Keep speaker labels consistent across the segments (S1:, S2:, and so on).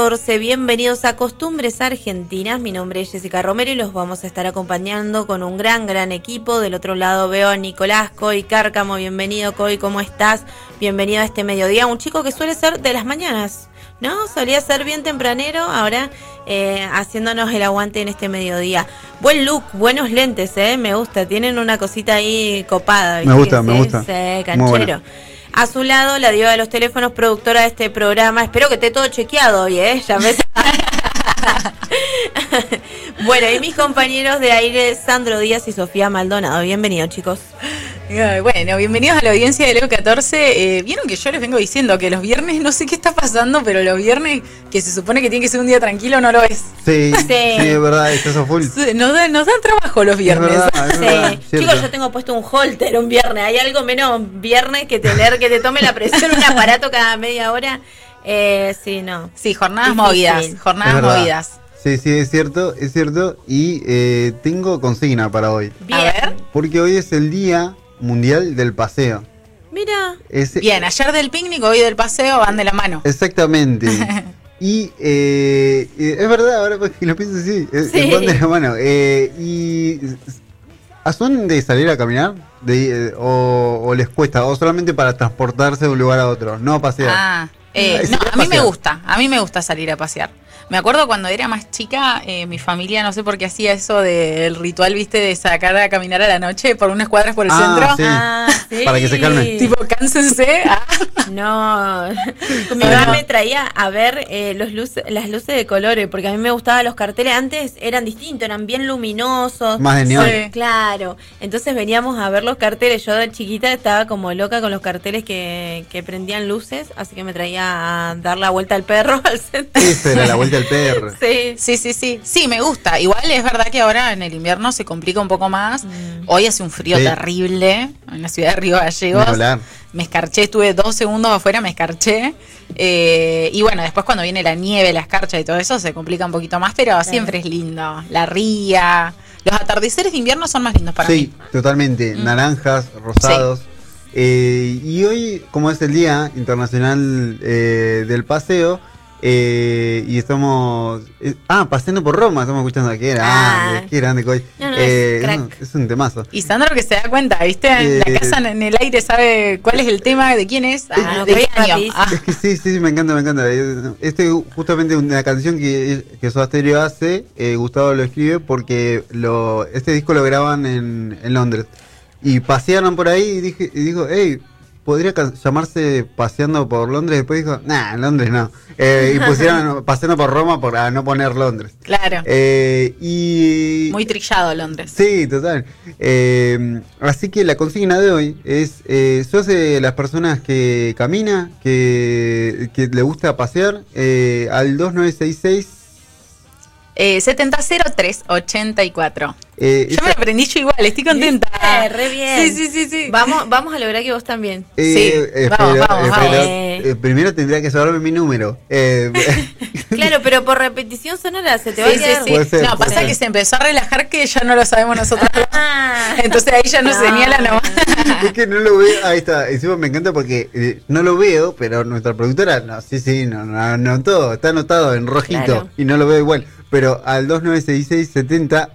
S1: 14. Bienvenidos a Costumbres Argentinas. Mi nombre es Jessica Romero y los vamos a estar acompañando con un gran equipo. Del otro lado veo a Nicolás Coy Cárcamo. Bienvenido, Coy, ¿cómo estás? Bienvenido a este mediodía. Un chico que suele ser de las mañanas, ¿no? Solía ser bien tempranero, ahora haciéndonos el aguante en este mediodía. Buen look, buenos lentes, me gusta. Tienen una cosita ahí copada.
S2: Me gusta.
S1: Canchero. A su lado, la diva de los teléfonos, productora de este programa. Espero que esté todo chequeado hoy, ya ves. Bueno, y mis compañeros de aire, Sandro Díaz y Sofía Maldonado. Bienvenidos, chicos.
S3: Bueno, bienvenidos a la audiencia de Leo 14. Vieron que yo les vengo diciendo que los viernes, no sé qué está pasando, pero los viernes, que se supone que tiene que ser un día tranquilo, no lo es.
S2: Sí, es verdad, estás a full.
S3: Nos dan trabajo los viernes.
S2: Es verdad,
S1: chicos, yo tengo puesto un holter un viernes. ¿Hay algo menos viernes que tener que te tome la presión un aparato cada media hora? Sí, no.
S3: Sí, jornadas
S1: difícil.
S3: movidas.
S2: Sí, es cierto. Y tengo consigna para hoy.
S1: Bien.
S3: A ver.
S2: Porque hoy es el Día Mundial del Paseo.
S1: Mira.
S3: Bien, ayer del picnic, hoy del paseo, van de la mano.
S2: Exactamente. Y es verdad, ahora que lo pienso, sí. Van de la mano. Y ¿son de salir a caminar? ¿O les cuesta? ¿O solamente para transportarse de un lugar a otro? No a pasear.
S3: No, a mí me gusta salir a pasear. Me acuerdo cuando era más chica, mi familia, no sé por qué hacía eso del ritual, viste, de sacar a caminar a la noche por unas cuadras por el centro.
S2: Sí. Para que se calmen.
S3: Tipo, cánsense.
S1: No, mi mamá me traía a ver las luces de colores, porque a mí me gustaban los carteles. Antes eran distintos, eran bien luminosos.
S2: Más de neón.
S1: Sí, claro. Entonces veníamos a ver los carteles. Yo de chiquita estaba como loca con los carteles que prendían luces, así que me traía a dar la vuelta al perro al centro.
S2: Esa era la vuelta al perro.
S3: Sí, me gusta. Igual es verdad que ahora en el invierno se complica un poco más. Hoy hace un frío terrible en la ciudad de Río Gallegos. Me escarché, estuve 2 segundos afuera, me escarché. Y bueno, después cuando viene la nieve, la escarcha y todo eso, se complica un poquito más, pero siempre es lindo. La ría. Los atardeceres de invierno son más lindos para mí.
S2: Sí, totalmente. Naranjas, rosados. Sí. Y hoy, como es el Día Internacional del Paseo, y estamos paseando por Roma, estamos escuchando qué grande, Coy. Es un temazo.
S3: Y Sandro que se da cuenta, ¿viste? En la casa, en el aire, sabe cuál es el tema, de quién es.
S1: ¿De qué año?
S2: Es que sí, me encanta. Justamente una canción que Soda Stereo hace, Gustavo lo escribe porque este disco lo graban en Londres. Y pasearon por ahí y dijo, hey, podría llamarse Paseando por Londres. Después dijo, Londres no. Y pusieron Paseando por Roma para no poner Londres.
S3: Claro.
S2: Muy
S3: trillado Londres.
S2: Sí, total. Así que la consigna de hoy es, ¿sos de las personas que camina, que le gusta pasear? Al 2966
S3: 700384. Yo me lo aprendí yo igual, estoy contenta.
S1: Re bien.
S3: Sí.
S1: Vamos a lograr que vos también.
S3: Vamos.
S2: Primero tendría que saberme mi número.
S1: Claro, pero por repetición sonora se te va a quedar.
S3: No, pasa que se empezó a relajar que ya no lo sabemos nosotros. Entonces ahí ya nos señala nomás.
S2: Es que no lo veo, ahí está. Encima me encanta porque no lo veo, pero nuestra productora, no todo, está anotado en rojito, claro. Y no lo veo igual. Pero al 296670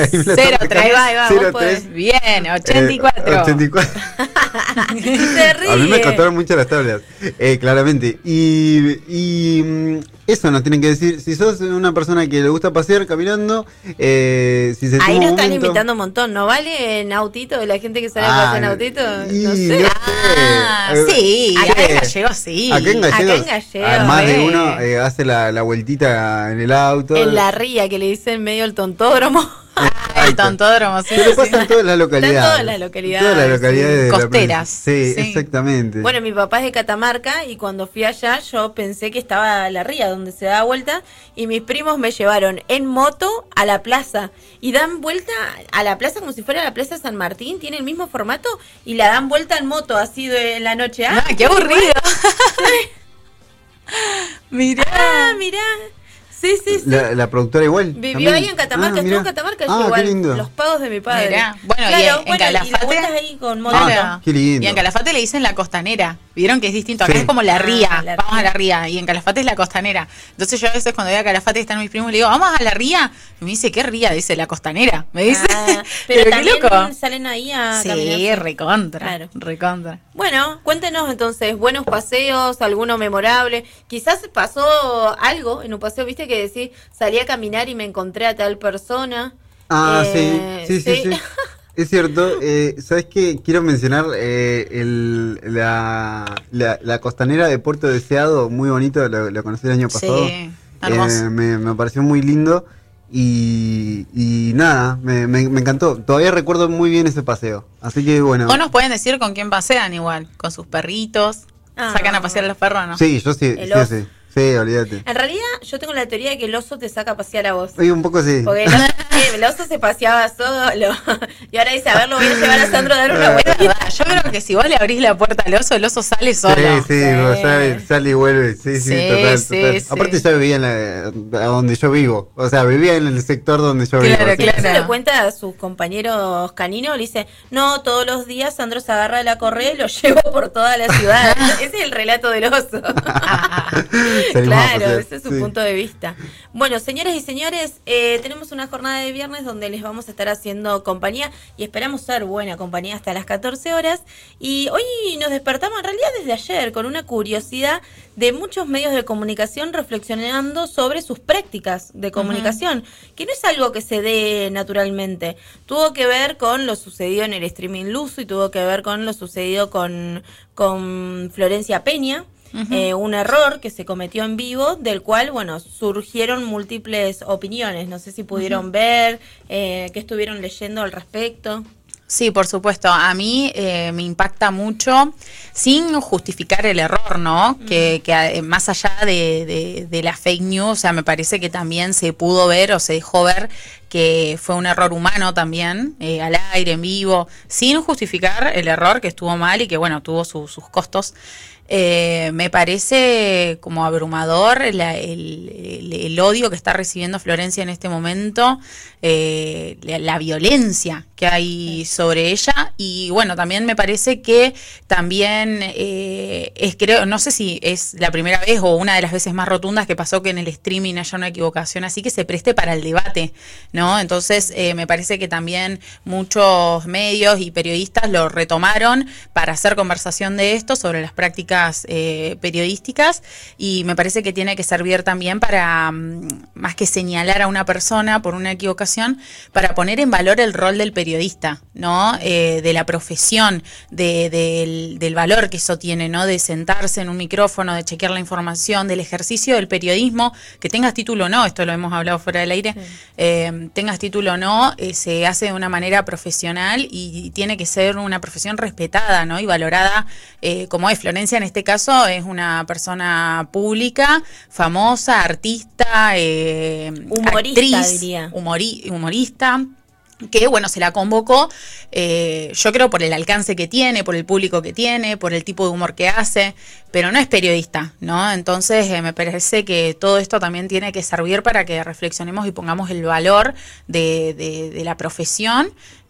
S3: 03. Bien, 84.
S2: 84.
S1: Se ríe.
S2: A mí me contaron mucho las tablas, claramente. Y eso nos tienen que decir. Si sos una persona que le gusta pasear caminando, si se
S1: ahí nos están
S2: momento,
S1: invitando un montón. ¿No vale en autito de la gente que sale a pasear en autito? No sé.
S3: Sí, acá en Gallegos sí.
S2: Acá en Gallegos más de uno hace la vueltita en el auto.
S1: En la ría, que le dicen medio el tontódromo.
S3: El tontódromo, sí.
S2: Pero pasa en todas las localidades.
S1: En todas las localidades.
S2: Todas las localidades
S3: costeras.
S2: Sí, exactamente.
S1: Bueno, mi papá es de Catamarca y cuando fui allá yo pensé que estaba la ría donde se da vuelta y mis primos me llevaron en moto a la plaza y dan vuelta a la plaza como si fuera la plaza San Martín, tiene el mismo formato y la dan vuelta en moto así en la noche.
S3: ¡Qué aburrido! Mirá.
S1: Mirá. Sí.
S2: La productora igual.
S1: Vivió
S2: también.
S1: ahí en Catamarca, estuvo en Catamarca, igual. Los pagos de mi padre.
S3: Mirá. Bueno,
S1: claro,
S3: y en Calafate.
S1: Ahí con Moreto.
S2: Qué lindo.
S3: Y en Calafate le dicen la costanera. Vieron que es distinto. Acá es como la ría. Vamos a la ría. Y en Calafate es la costanera. Entonces yo a veces cuando voy a Calafate están mis primos le digo, vamos a la ría. Y me dice, ¿qué ría? Dice, la costanera. Me dice.
S1: Pero también loco. Salen ahí a caminar.
S3: Sí, recontra.
S1: Claro.
S3: Recontra.
S1: Bueno, cuéntenos entonces, buenos paseos, alguno memorable. Quizás pasó algo en un paseo, viste que decís, salí a caminar y me encontré a tal persona.
S2: Sí. Es cierto, ¿sabes qué? Quiero mencionar la costanera de Puerto Deseado, muy bonito, lo conocí el año pasado.
S3: Sí, hermoso.
S2: Me pareció muy lindo y nada, me encantó. Todavía recuerdo muy bien ese paseo, así que bueno.
S3: O nos pueden decir con quién pasean igual, con sus perritos. Sacan a pasear a los perros, ¿no?
S2: Sí, yo sí. Sí, olvídate.
S1: En realidad, yo tengo la teoría de que el oso te saca a pasear a vos.
S2: Oye, un poco sí.
S1: Porque el oso se paseaba solo. Y ahora dice, a ver, lo voy a llevar a Sandro a dar una vuelta.
S3: Yo creo que si vos le abrís la puerta al oso, el oso sale solo.
S2: Sí, sale y vuelve. Sí, total. Aparte ya vivía donde yo vivo. O sea, vivía en el sector donde yo vivo.
S1: Claro. Se le cuenta a sus compañeros caninos, le dice, no, todos los días Sandro se agarra de la correa y lo llevo por toda la ciudad. Ese es el relato del oso. Claro, ese es su punto de vista. Bueno, señoras y señores, tenemos una jornada de viernes donde les vamos a estar haciendo compañía y esperamos ser buena compañía hasta las 14 horas. Y hoy nos despertamos en realidad desde ayer con una curiosidad de muchos medios de comunicación reflexionando sobre sus prácticas de comunicación, que no es algo que se dé naturalmente. Tuvo que ver con lo sucedido en el streaming luso y tuvo que ver con lo sucedido con Florencia Peña. Un error que se cometió en vivo, del cual, bueno, surgieron múltiples opiniones. No sé si pudieron ver, qué estuvieron leyendo al respecto.
S3: Sí, por supuesto. A mí me impacta mucho, sin justificar el error, ¿no? Que más allá de la fake news, o sea, me parece que también se pudo ver o se dejó ver que fue un error humano también, al aire, en vivo, sin justificar el error, que estuvo mal y que, bueno, tuvo sus costos. Me parece como abrumador el odio que está recibiendo Florencia en este momento, la violencia que hay sobre ella, y bueno, también me parece que también creo, no sé si es la primera vez o una de las veces más rotundas que pasó que en el streaming haya una equivocación así que se preste para el debate, ¿no? Entonces me parece que también muchos medios y periodistas lo retomaron para hacer conversación de esto sobre las prácticas periodísticas, y me parece que tiene que servir también para, más que señalar a una persona por una equivocación, para poner en valor el rol del periodista, ¿no? De la profesión, del valor que eso tiene, ¿no? De sentarse en un micrófono, de chequear la información, del ejercicio del periodismo, que tengas título o no, esto lo hemos hablado fuera del aire, tengas título o no, se hace de una manera profesional y tiene que ser una profesión respetada, ¿no? Y valorada como es. Florencia en este caso es una persona pública, famosa, artista,
S1: humorista,
S3: actriz,
S1: diría.
S3: Humorista, que bueno, se la convocó, yo creo por el alcance que tiene, por el público que tiene, por el tipo de humor que hace, pero no es periodista, ¿no? Entonces me parece que todo esto también tiene que servir para que reflexionemos y pongamos el valor de la profesión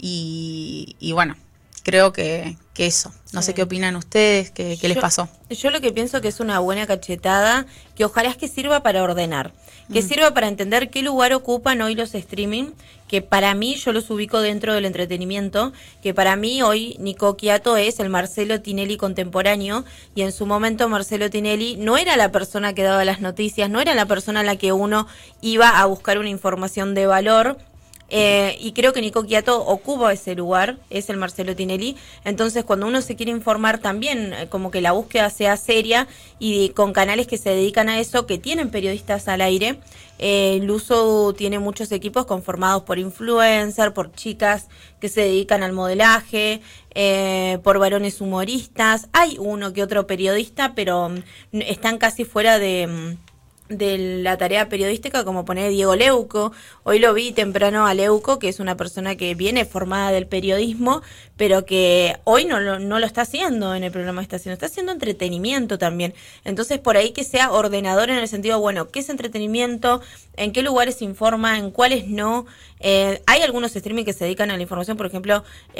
S3: y bueno, creo que eso. No sé qué opinan ustedes, qué les pasó.
S1: Yo lo que pienso que es una buena cachetada, que ojalá es que sirva para ordenar, que sirva para entender qué lugar ocupan hoy los streaming, que para mí yo los ubico dentro del entretenimiento, que para mí hoy Nico Quiato es el Marcelo Tinelli contemporáneo, y en su momento Marcelo Tinelli no era la persona que daba las noticias, no era la persona a la que uno iba a buscar una información de valor. Y creo que Nico Quiato ocupa ese lugar, es el Marcelo Tinelli. Entonces cuando uno se quiere informar también, como que la búsqueda sea seria y con canales que se dedican a eso, que tienen periodistas al aire. Luso tiene muchos equipos conformados por influencers, por chicas que se dedican al modelaje, por varones humoristas. Hay uno que otro periodista, pero están casi fuera de de la tarea periodística, como poner Diego Leuco. Hoy lo vi temprano a Leuco, que es una persona que viene formada del periodismo, pero que hoy no lo está haciendo en el programa que está haciendo entretenimiento también. Entonces, por ahí que sea ordenador en el sentido, bueno, ¿qué es entretenimiento? ¿En qué lugares se informa? ¿En cuáles no? Hay algunos streaming que se dedican a la información, por ejemplo,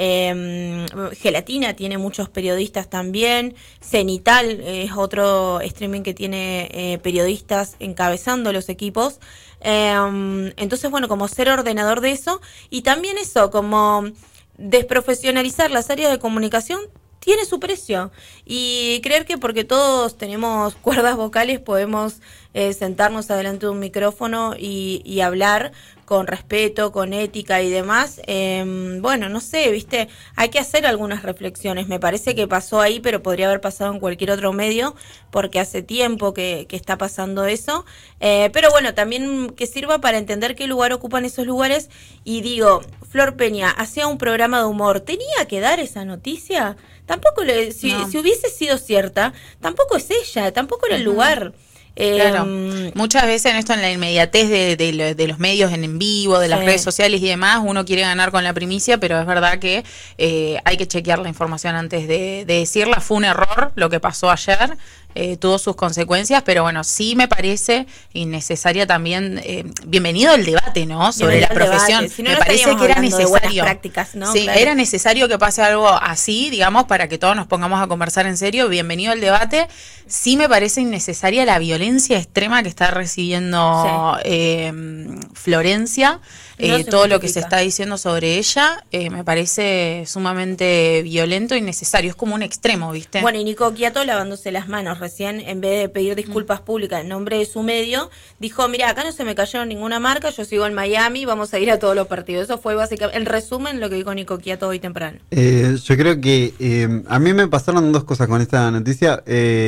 S1: Gelatina tiene muchos periodistas también, Cenital es otro streaming que tiene periodistas encabezando los equipos. Entonces, bueno, como ser ordenador de eso, y también eso, como desprofesionalizar las áreas de comunicación, tiene su precio, y creer que porque todos tenemos cuerdas vocales podemos sentarnos adelante de un micrófono y hablar con respeto, con ética y demás, bueno, no sé, viste, hay que hacer algunas reflexiones. Me parece que pasó ahí, pero podría haber pasado en cualquier otro medio, porque hace tiempo que está pasando eso, pero bueno, también que sirva para entender qué lugar ocupan esos lugares. Y digo, Flor Peña hacía un programa de humor, ¿tenía que dar esa noticia? Tampoco, si hubiese sido cierta, tampoco es ella, tampoco era el lugar.
S3: Claro, muchas veces en esto, en la inmediatez de los medios en vivo, de las redes sociales y demás, uno quiere ganar con la primicia, pero es verdad que hay que chequear la información antes de decirla. Fue un error lo que pasó ayer, tuvo sus consecuencias, pero bueno, sí me parece innecesaria también, bienvenido el debate, ¿no? Sobre la profesión. Si no, me parece que era necesario. Prácticas, ¿no? Sí, claro. Era necesario que pase algo así, digamos, para que todos nos pongamos a conversar en serio. Bienvenido el debate. Sí me parece innecesaria la violencia extrema que está recibiendo Florencia. Todo lo que se está diciendo sobre ella me parece sumamente violento y necesario. Es como un extremo, ¿viste?
S1: Bueno, y Nico Quiato lavándose las manos recién, en vez de pedir disculpas públicas en nombre de su medio, dijo, mira, acá no se me cayeron ninguna marca, yo sigo en Miami, vamos a ir a todos los partidos. Eso fue básicamente el resumen lo que dijo Nico Quiato hoy temprano.
S2: Yo creo que a mí me pasaron dos cosas con esta noticia,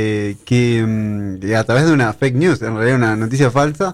S2: que a través de una fake news, en realidad una noticia falsa,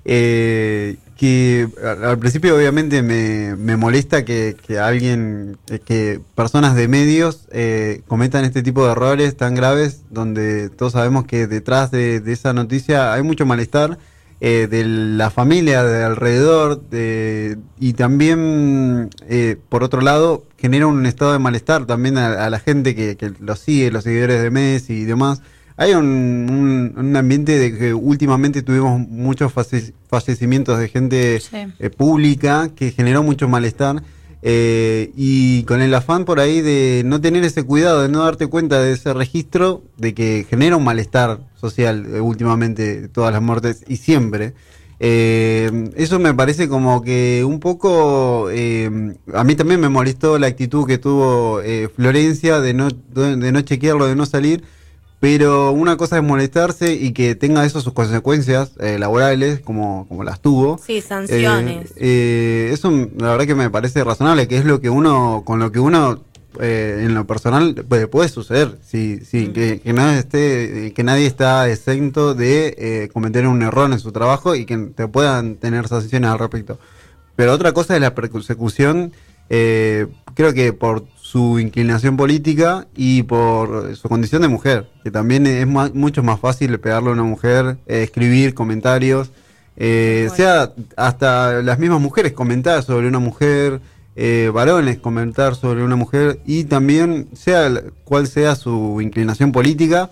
S2: que al principio obviamente me molesta que alguien, que personas de medios cometan este tipo de errores tan graves, donde todos sabemos que detrás de esa noticia hay mucho malestar de la familia, de alrededor, y también por otro lado genera un estado de malestar también a la gente que lo sigue, los seguidores de Messi y demás. Hay un ambiente de que últimamente tuvimos muchos fallecimientos de gente pública que generó mucho malestar, y con el afán por ahí de no tener ese cuidado, de no darte cuenta de ese registro, de que genera un malestar social últimamente todas las muertes y siempre. Eso me parece como que un poco, a mí también me molestó la actitud que tuvo Florencia de no chequearlo, de no salir. Pero una cosa es molestarse y que tenga eso sus consecuencias laborales, como las tuvo.
S1: Sí, sanciones.
S2: Eso la verdad que me parece razonable, que es lo que con lo que uno en lo personal puede suceder. Que nadie está exento de cometer un error en su trabajo y que te puedan tener sanciones al respecto. Pero otra cosa es la persecución, creo que por su inclinación política y por su condición de mujer, que también es mucho más fácil pegarle a una mujer, escribir comentarios, sea hasta las mismas mujeres comentar sobre una mujer, varones comentar sobre una mujer, y también sea cual sea su inclinación política,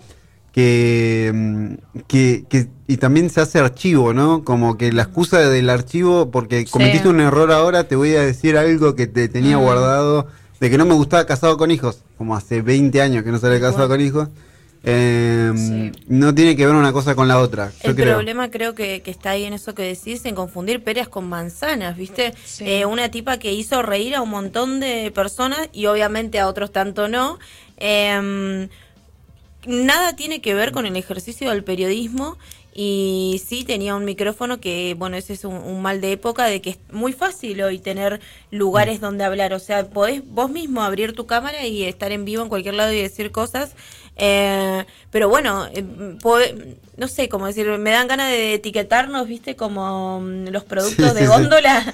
S2: y también se hace archivo, ¿no? Como que la excusa del archivo, porque cometiste un error ahora, te voy a decir algo que te tenía guardado, de que no me gustaba casado con hijos, como hace 20 años que no sale casado con hijos. No tiene que ver una cosa con la otra.
S1: El problema creo que está ahí en eso que decís, en confundir peras con manzanas, ¿viste? Una tipa que hizo reír a un montón de personas y obviamente a otros tanto no. Nada tiene que ver con el ejercicio del periodismo. Y sí, tenía un micrófono que, bueno, ese es un mal de época, de que es muy fácil hoy tener lugares donde hablar. O sea, podés vos mismo abrir tu cámara y estar en vivo en cualquier lado y decir cosas. Pero bueno, no sé cómo decir, me dan ganas de etiquetarnos, viste, como los productos de góndola.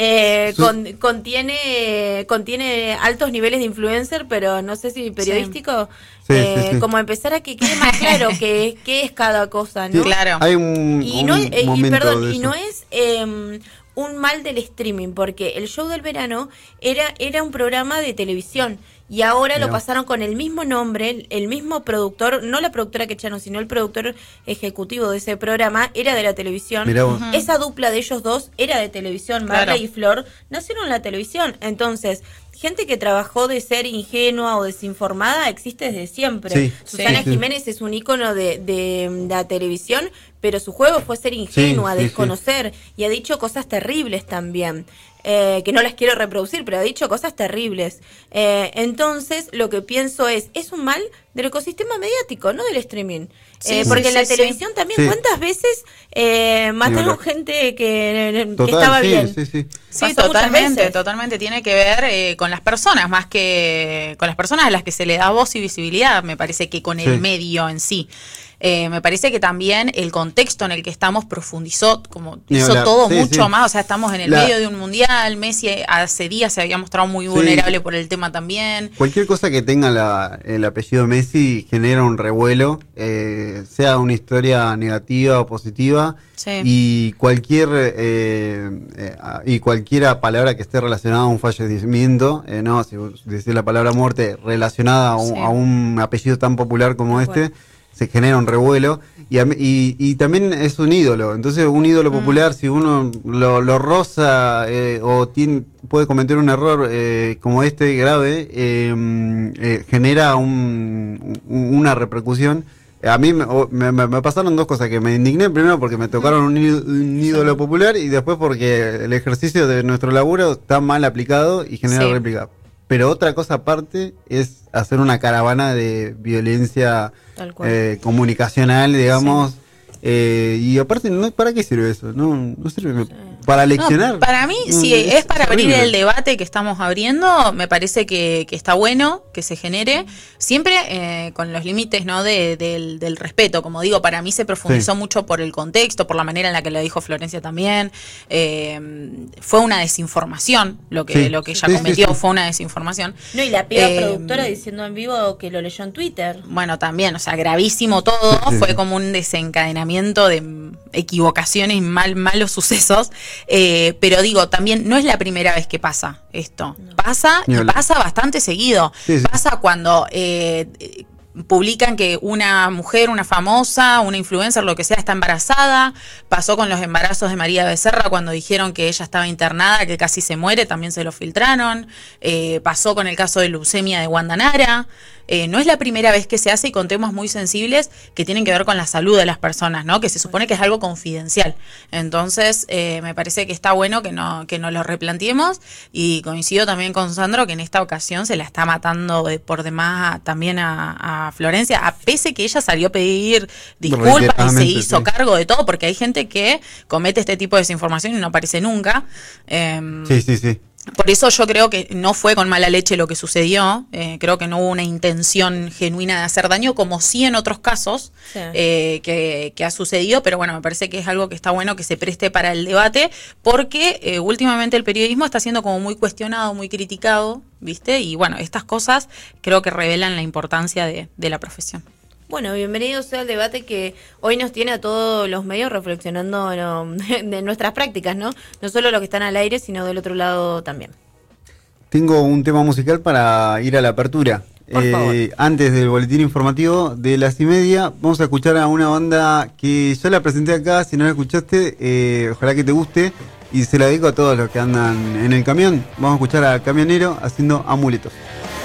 S1: Contiene altos niveles de influencer, pero no sé si periodístico. Como empezar a que quede más claro qué es cada cosa, ¿no?
S3: Sí, claro.
S2: Hay un momento
S1: y no es un mal del streaming, porque el show del verano era un programa de televisión y ahora lo pasaron con el mismo nombre, el mismo productor, no la productora que echaron, sino el productor ejecutivo de ese programa era de la televisión. Esa dupla de ellos dos era de televisión, Marley y Flor, nacieron en la televisión. Entonces, gente que trabajó de ser ingenua o desinformada existe desde siempre. Susana Jiménez es un ícono de la televisión, pero su juego fue ser ingenua, desconocer, y ha dicho cosas terribles también. Que no las quiero reproducir, pero ha dicho cosas terribles. Entonces, lo que pienso es un mal del ecosistema mediático, no del streaming. Porque en la televisión también, ¿cuántas veces mataron gente que estaba bien?
S3: Sí, totalmente. Tiene que ver con las personas, más que con las personas a las que se le da voz y visibilidad, me parece que con el medio en sí. Me parece que también el contexto en el que estamos profundizó, hizo todo mucho más. O sea, estamos en el medio de un mundial. Messi hace días se había mostrado muy vulnerable por el tema también.
S2: Cualquier cosa que tenga el apellido Messi genera un revuelo, sea una historia negativa o positiva. Y cualquiera palabra que esté relacionada a un fallecimiento, no, si decir la palabra muerte relacionada a un apellido tan popular como se genera un revuelo y también es un ídolo. Entonces, un ídolo popular, si uno lo roza o puede cometer un error como grave, genera una repercusión. A mí me pasaron dos cosas, que me indigné primero porque me tocaron un ídolo popular y después porque el ejercicio de nuestro laburo está mal aplicado y genera réplica. Pero otra cosa aparte es hacer una caravana de violencia comunicacional, digamos. Y aparte, ¿para qué sirve eso? No sirve para leccionar.
S3: No, para mí, si es para abrir el debate que estamos abriendo, me parece que está bueno que se genere, siempre con los límites, ¿no? del respeto. Como digo, para mí se profundizó mucho por el contexto, por la manera en la que lo dijo Florencia también. Fue una desinformación, lo que ella cometió fue una desinformación.
S1: No, y la piba productora diciendo en vivo que lo leyó en Twitter.
S3: Bueno, también, o sea, gravísimo todo, fue como un desencadenamiento de equivocaciones y malos sucesos, pero digo, también no es la primera vez que pasa esto, pasa bastante seguido, pasa cuando publican que una mujer, una famosa, una influencer, lo que sea, está embarazada. Pasó con los embarazos de María Becerra cuando dijeron que ella estaba internada, que casi se muere, también se lo filtraron. Pasó con el caso de leucemia de Wanda Nara. No es la primera vez que se hace y con temas muy sensibles que tienen que ver con la salud de las personas, ¿no? Que se supone que es algo confidencial. Entonces, me parece que está bueno que no lo replanteemos, y coincido también con Sandro que en esta ocasión se la está matando por demás también a Florencia, a pese que ella salió a pedir disculpas y se hizo cargo de todo, porque hay gente que comete este tipo de desinformación y no aparece nunca.
S2: Sí.
S3: Por eso yo creo que no fue con mala leche lo que sucedió, creo que no hubo una intención genuina de hacer daño, como sí en otros casos que ha sucedido, pero bueno, me parece que es algo que está bueno que se preste para el debate, porque últimamente el periodismo está siendo como muy cuestionado, muy criticado, ¿viste? Y bueno, estas cosas creo que revelan la importancia de la profesión.
S1: Bueno, bienvenido sea el debate que hoy nos tiene a todos los medios reflexionando de nuestras prácticas, ¿no? No solo los que están al aire, sino del otro lado también.
S2: Tengo un tema musical para ir a la apertura.
S1: Por favor.
S2: Antes del boletín informativo de las 1:30, vamos a escuchar a una banda que yo la presenté acá. Si no la escuchaste, ojalá que te guste, y se la dedico a todos los que andan en el camión. Vamos a escuchar a Camionero haciendo Amuletos.